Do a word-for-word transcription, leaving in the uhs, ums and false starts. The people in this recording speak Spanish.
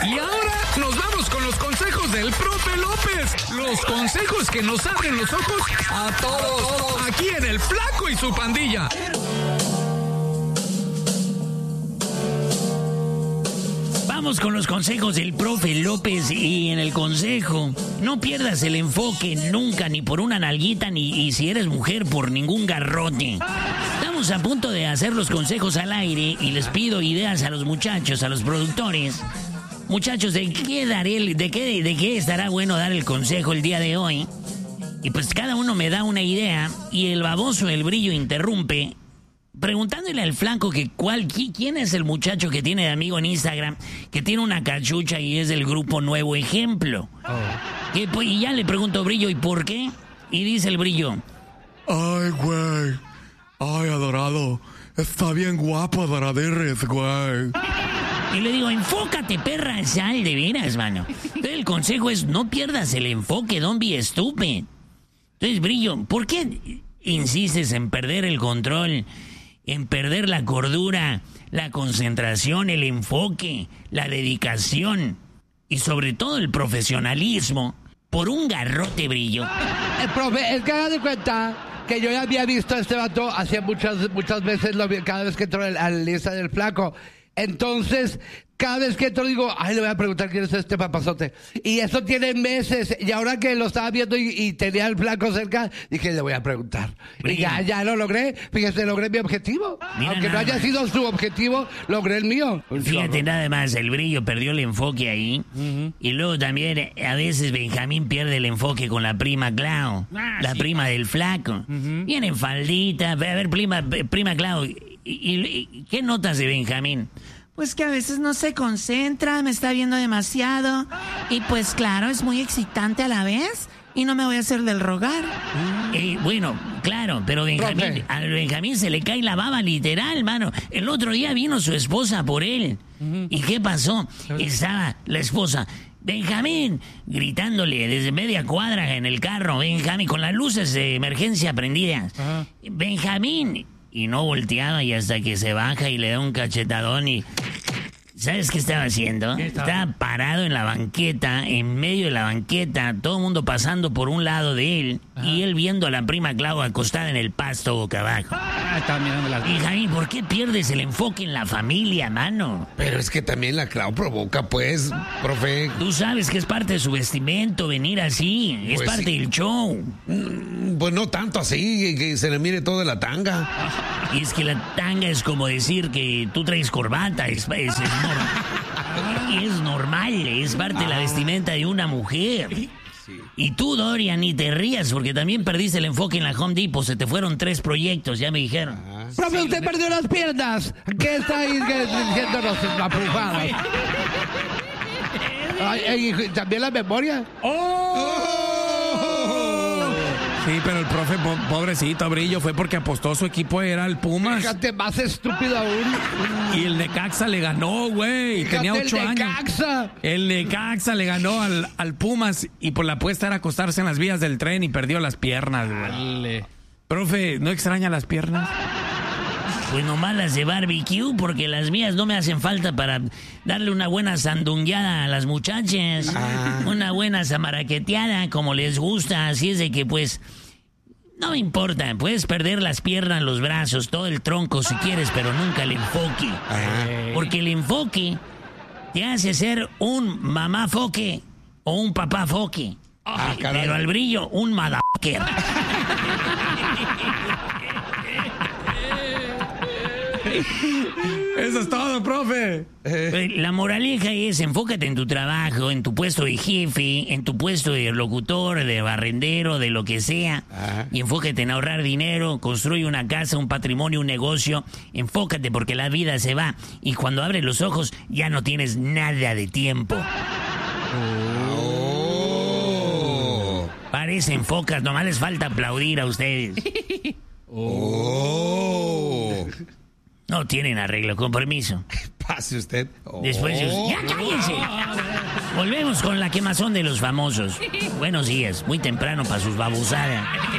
Y ahora nos vamos con los consejos del profe López. Los consejos que nos abren los ojos a todos. Aquí en El Flaco y su pandilla. Vamos con los consejos del profe López. Y en el consejo, no pierdas el enfoque nunca, ni por una nalguita, ni y si eres mujer, por ningún garrote. Estamos a punto de hacer los consejos al aire y les pido ideas a los muchachos, a los productores. Muchachos, ¿de qué daré, de qué, de qué estará bueno dar el consejo el día de hoy? Y pues cada uno me da una idea y el baboso El Brillo interrumpe, preguntándole al Flaco que cuál, quién es el muchacho que tiene de amigo en Instagram, que tiene una cachucha y es del grupo Nuevo Ejemplo. Oh. Que, pues, y ya le pregunto, Brillo, ¿y por qué? Y dice el Brillo: ay, güey, ay, adorado, está bien guapo, adoradires, güey. Y le digo, enfócate, perra, sal de veras, mano. Entonces el consejo es, no pierdas el enfoque, don't be stupid. Entonces, Brillo, ¿por qué insistes en perder el control, en perder la cordura, la concentración, el enfoque, la dedicación y sobre todo el profesionalismo por un garrote, Brillo? El profe, es que haga de cuenta que yo ya había visto a este vato hacía muchas, muchas veces, lo vi, cada vez que entro a la lista del Flaco. Entonces, cada vez que entro digo, ay, le voy a preguntar quién es este papazote. Y eso tiene meses. Y ahora que lo estaba viendo y, y tenía el Flaco cerca, dije, le voy a preguntar. Brillo. Y ya, ya lo logré. Fíjese, logré mi objetivo. Mira, aunque no haya más sido su objetivo, logré el mío. Fíjate, nada más, el Brillo perdió el enfoque ahí. Uh-huh. Y luego también, a veces Benjamín pierde el enfoque con la prima Clau. Ah, la sí, prima del Flaco. Uh-huh. Viene en faldita. A ver, prima, prima Clau, ¿y, y, y qué notas de Benjamín? Pues que a veces no se concentra, me está viendo demasiado. Y pues claro, es muy excitante a la vez. Y no me voy a hacer del rogar. Eh, bueno, claro, pero Benjamín, a Benjamín se le cae la baba literal, mano. El otro día vino su esposa por él. Uh-huh. ¿Y qué pasó? Estaba la esposa, Benjamín, gritándole desde media cuadra en el carro. Benjamín, con las luces de emergencia prendidas. Uh-huh. Benjamín... Y no volteaba y hasta que se baja y le da un cachetadón y... ¿Sabes qué estaba haciendo? ¿Qué estaba? Estaba parado en la banqueta, en medio de la banqueta, todo el mundo pasando por un lado de él. Ajá. Y él viendo a la prima Clau acostada en el pasto boca abajo. Ah, estaba mirando la... Y Jaime, ¿por qué pierdes el enfoque en la familia, mano? Pero es que también la Clau provoca, pues, profe. Tú sabes que es parte de su vestimento venir así, es pues parte sí. del show. Pues no tanto así, que se le mire toda la tanga. Y es que la tanga es como decir que tú traes corbata, es, es, es normal. Es normal, es parte de la vestimenta de una mujer. Sí. Y tú, Dorian, ni te rías porque también perdiste el enfoque en la Home Depot. Se te fueron tres proyectos, ya me dijeron. Ah, profe, sí, usted perdió las piernas. ¿Qué está ahí diciéndonos apujadas? ¿Y también la memoria? ¡Oh! Sí, pero el profe, po- pobrecito, Brillo, fue porque apostó su equipo, era el Pumas. Fíjate, más estúpido aún. Y el Necaxa le ganó, güey. Tenía ocho el años. Necaxa. El Necaxa le ganó al, al Pumas y por la apuesta era acostarse en las vías del tren y perdió las piernas, güey. Profe, ¿no extraña las piernas? Pues nomás las de barbecue, porque las mías no me hacen falta para darle una buena sandungueada a las muchachas. Ah. Una buena zamaraqueteada, como les gusta. Así es de que, pues, no me importa. Puedes perder las piernas, los brazos, todo el tronco si quieres, pero nunca el enfoque. Ah. Porque el enfoque te hace ser un mamá foque o un papá foque. Ah, pero al Brillo, un motherfucker. Eso es todo, profe. La moraleja es, enfócate en tu trabajo, en tu puesto de jefe, en tu puesto de locutor, de barrendero, de lo que sea. Ajá. Y enfócate en ahorrar dinero, construye una casa, un patrimonio, un negocio. Enfócate porque la vida se va. Y cuando abres los ojos, ya no tienes nada de tiempo. Oh. Parecen focas, nomás les falta aplaudir a ustedes. Oh. No tienen arreglo, con permiso. Pase usted. Oh. Después, ¡ya cállense! Volvemos con la quemazón de los famosos. Buenos días, muy temprano para sus babosadas.